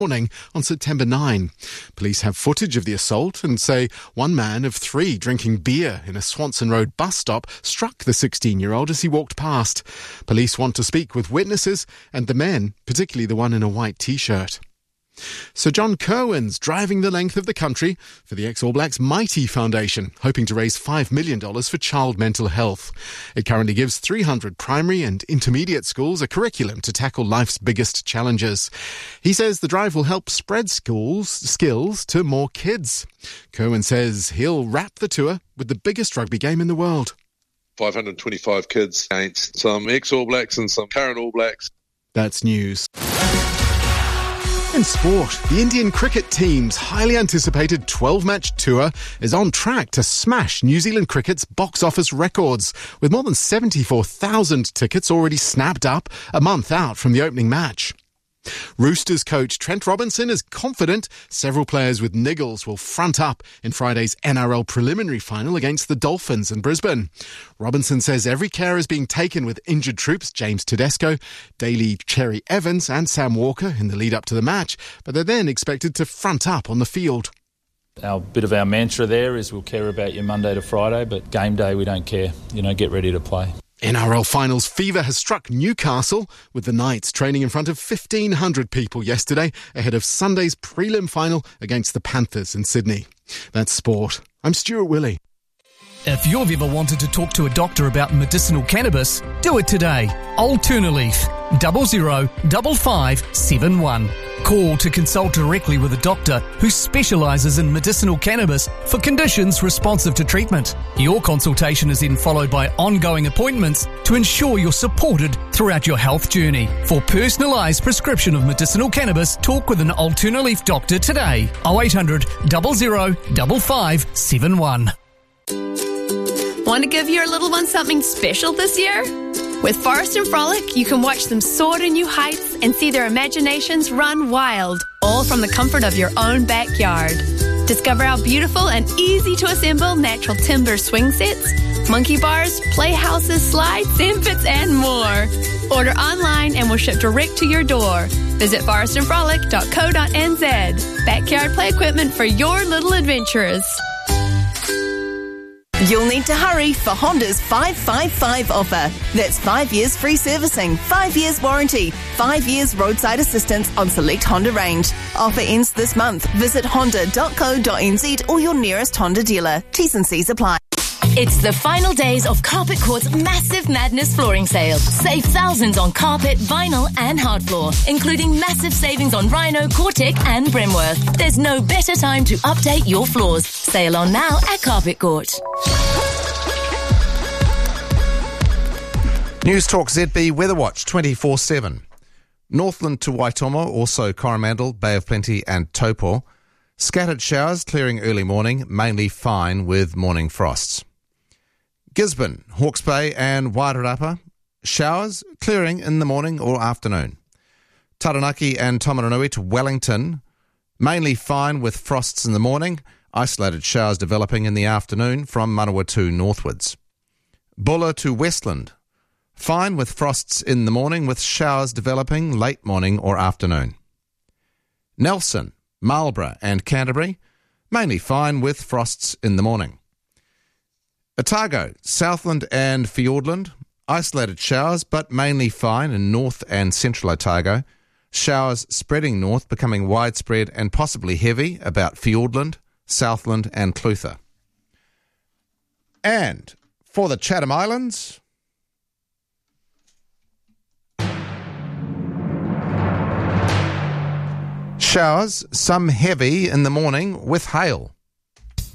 morning on September 9. Police have footage of the assault and say one man of 3 drinking beer in a Swanson Road bus stop struck the 16-year-old as he walked past. Police want to speak with witnesses and the men, particularly the one in a white T-shirt. Sir John Kirwan's driving the length of the country for the ex-All Blacks Mighty Foundation, hoping to raise $5 million for child mental health. It currently gives 300 primary and intermediate schools a curriculum to tackle life's biggest challenges. He says the drive will help spread skills to more kids. Kirwan says he'll wrap the tour with the biggest rugby game in the world. 525 kids against some ex-All Blacks and some current All Blacks. That's news. In sport, the Indian cricket team's highly anticipated 12-match tour is on track to smash New Zealand cricket's box office records, with more than 74,000 tickets already snapped up a month out from the opening match. Roosters coach Trent Robinson is confident several players with niggles will front up in Friday's NRL preliminary final against the Dolphins in Brisbane. Robinson says every care is being taken with injured troops James Tedesco, Daly Cherry Evans and Sam Walker in the lead up to the match, but they're then expected to front up on the field. Our mantra there is we'll care about you Monday to Friday, but game day we don't care. Get ready to play. NRL Finals fever has struck Newcastle, with the Knights training in front of 1,500 people yesterday ahead of Sunday's prelim final against the Panthers in Sydney. That's sport. I'm Stuart Willey. If you've ever wanted to talk to a doctor about medicinal cannabis, do it today. Alternaleaf, 005571. Call to consult directly with a doctor who specialises in medicinal cannabis for conditions responsive to treatment. Your consultation is then followed by ongoing appointments to ensure you're supported throughout your health journey. For personalised prescription of medicinal cannabis, talk with an Alternaleaf doctor today. 0800 005571. Want to give your little one something special this year? With Forest and Frolic, you can watch them soar to new heights and see their imaginations run wild, all from the comfort of your own backyard. Discover our beautiful and easy-to-assemble natural timber swing sets, monkey bars, playhouses, slides, sand pits, and more. Order online and we'll ship direct to your door. Visit forestandfrolic.co.nz. Backyard play equipment for your little adventurers. You'll need to hurry for Honda's 555 offer. That's 5 years free servicing, 5 years warranty, 5 years roadside assistance on select Honda range. Offer ends this month. Visit honda.co.nz or your nearest Honda dealer. T's and C's apply. It's the final days of Carpet Court's Massive Madness flooring sale. Save thousands on carpet, vinyl and hard floor, including massive savings on Rhino, Cortec and Brimworth. There's no better time to update your floors. Sale on now at Carpet Court. News Talk ZB Weather Watch 24/7. Northland to Waitomo, also Coromandel, Bay of Plenty and Taupo. Scattered showers clearing early morning, mainly fine with morning frosts. Gisborne, Hawke's Bay and Wairarapa, showers clearing in the morning or afternoon. Taranaki and Tomaranui to Wellington, mainly fine with frosts in the morning, isolated showers developing in the afternoon from Manawatu northwards. Bulla to Westland, fine with frosts in the morning with showers developing late morning or afternoon. Nelson, Marlborough and Canterbury, mainly fine with frosts in the morning. Otago, Southland and Fiordland, isolated showers but mainly fine in north and central Otago. Showers spreading north, becoming widespread and possibly heavy about Fiordland, Southland and Clutha. And for the Chatham Islands, showers, some heavy in the morning with hail.